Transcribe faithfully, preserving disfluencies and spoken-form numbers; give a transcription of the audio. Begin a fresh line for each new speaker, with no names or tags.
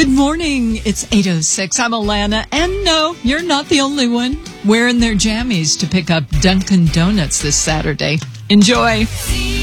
Good morning. It's eight oh six. I'm Alana. And no, you're not the only one wearing their jammies to pick up Dunkin' Donuts this Saturday. Enjoy.